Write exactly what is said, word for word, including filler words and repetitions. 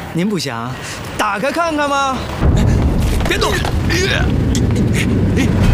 您不想打开看看吗？ 别动！